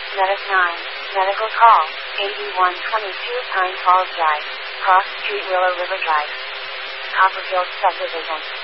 Medic 9, medical call, 8122 Pine Falls Drive, Cross Street, Willow River Drive, Copperfield Subdivision.